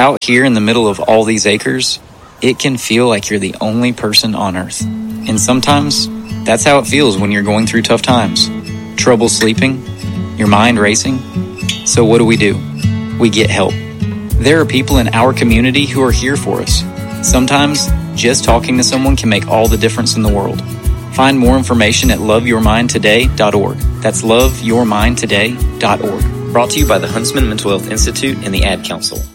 out here in the middle of all these acres, it can feel like you're the only person on earth. And sometimes that's how it feels when you're going through tough times. Trouble sleeping, your mind racing. So what do? We get help. There are people in our community who are here for us. Sometimes just talking to someone can make all the difference in the world. Find more information at loveyourmindtoday.org. That's loveyourmindtoday.org. Brought to you by the Huntsman Mental Health Institute and the Ad Council.